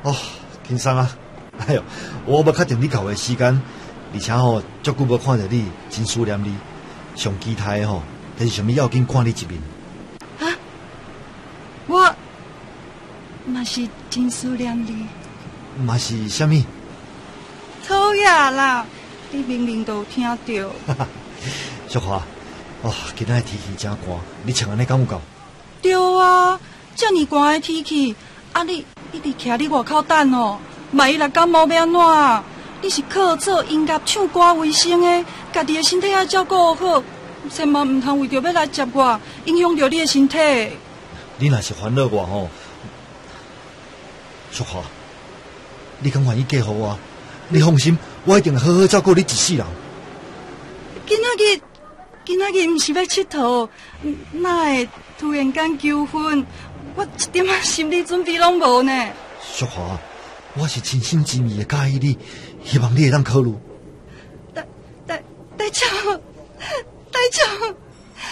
哦，金生啊，哎呦，我要确定你到的时间，而且足久无看到你，真思念你。上期待的就是什么要紧看你一面。 啊，我嘛是真思念你。 嘛是什么？ 讨厌啦！你明明都有听到。 淑华，今仔天气真寒，你穿安尼敢有够？ 对啊，这么寒的天气，你一直徛伫外口等哦，万一若感冒要安怎？你是靠做音乐、唱歌为生的，家己的身体要照顾好，千万唔通为着要来接我，影响到你的身体。 你若是烦恼我淑华，你敢愿意嫁予我？你放心，我一定好好照顾你一世人。 今仔日唔是要佚佗，哪会突然间求婚？我一点仔心理准备拢无呢。 淑华，我是真心真意的介意你，希望你会当考虑。 大丈夫。